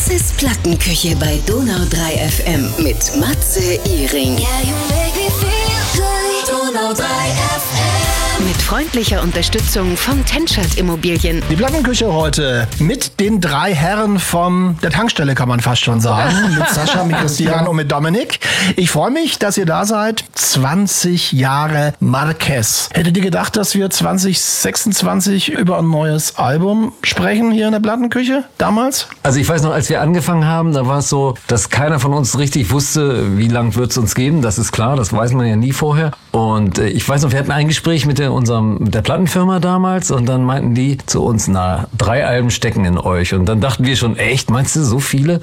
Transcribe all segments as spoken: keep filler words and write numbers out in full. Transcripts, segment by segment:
Das ist Plattenküche bei Donau drei F M mit Matze Iring. Yeah, you make me feel good. Donau drei F M. Mit freundlicher Unterstützung von Tenschert Immobilien. Die Plattenküche heute mit den drei Herren von der Tankstelle, kann man fast schon sagen. Mit Sascha, mit Christian und mit Dominik. Ich freue mich, dass ihr da seid. zwanzig Jahre Marquez. Hättet ihr gedacht, dass wir zwanzig sechsundzwanzig über ein neues Album sprechen hier in der Plattenküche damals? Also ich weiß noch, als wir angefangen haben, da war es so, dass keiner von uns richtig wusste, wie lang wird es uns geben. Das ist klar, das weiß man ja nie vorher. Und äh, ich weiß noch, wir hatten ein Gespräch mit der, unserem, mit der Plattenfirma damals und dann meinten die zu uns, na, drei Alben stecken in euch. Und dann dachten wir schon, echt, meinst du, so viele?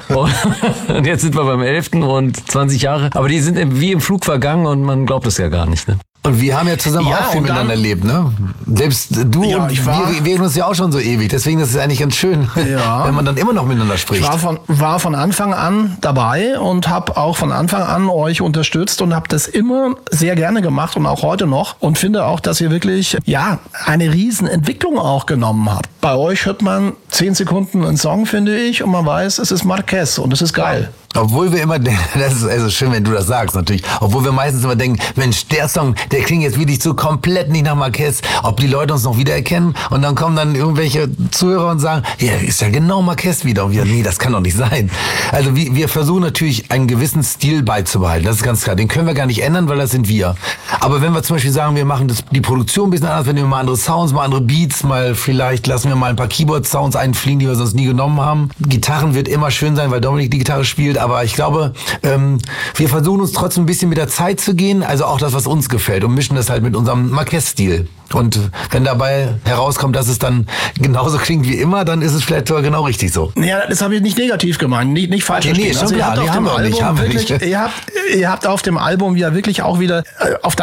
Und jetzt sind wir beim elften und zwanzig Jahre. Aber die sind wie im Flug vergangen und man glaubt es ja gar nicht, ne? Und wir haben ja zusammen Ja, auch viel und dann- miteinander erlebt, ne? Selbst du Ja, und ich war- wir, wir kennen uns ja auch schon so ewig. Deswegen ist es eigentlich ganz schön, Ja. wenn man dann immer noch miteinander Ich spricht. war von, war von Anfang an dabei und habe auch von Anfang an euch unterstützt und habe das immer sehr gerne gemacht und auch heute noch. Und finde auch, dass ihr wirklich ja eine riesen Entwicklung auch genommen habt. Bei euch hört man zehn Sekunden einen Song, finde ich, und man weiß, es ist Marquez und es ist geil. Obwohl wir immer, denken, das ist also schön, wenn du das sagst natürlich, obwohl wir meistens immer denken, Mensch, der Song, der klingt jetzt wirklich so komplett nicht nach Marquez, ob die Leute uns noch wiedererkennen und dann kommen dann irgendwelche Zuhörer und sagen, ja, ist ja genau Marquez wieder und wir, nee, das kann doch nicht sein. Also wir, wir versuchen natürlich einen gewissen Stil beizubehalten, das ist ganz klar, den können wir gar nicht ändern, weil das sind wir. Aber wenn wir zum Beispiel sagen, wir machen das, die Produktion ein bisschen anders, wenn wir mal andere Sounds, mal andere Beats, mal vielleicht lassen wir mal ein paar Keyboard-Sounds einfliegen, die wir sonst nie genommen haben. Gitarren wird immer schön sein, weil Dominik die Gitarre spielt, aber ich glaube, ähm, wir versuchen uns trotzdem ein bisschen mit der Zeit zu gehen, also auch das, was uns gefällt und mischen das halt mit unserem Marquez-Stil. Und wenn dabei herauskommt, dass es dann genauso klingt wie immer, dann ist es vielleicht sogar genau richtig so. Ja, das habe ich nicht negativ gemeint, nicht, nicht falsch Nee, nee, verstehen. ist schon ihr klar, habt nee, auf haben dem wir nicht, Album haben wir wirklich, nicht. ihr habt, ihr habt auf dem Album ja wirklich auch wieder äh, auf der